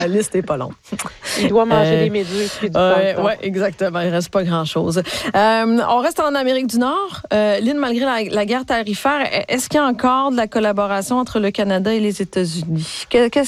La liste n'est pas longue. Il doit manger des méduses puis du plancton. Oui, exactement. Il ne reste pas grand-chose. On reste en Amérique du Nord. Lynn, malgré la guerre tarifaire, est-ce qu'il y a encore de la collaboration entre le Canada et les États-Unis?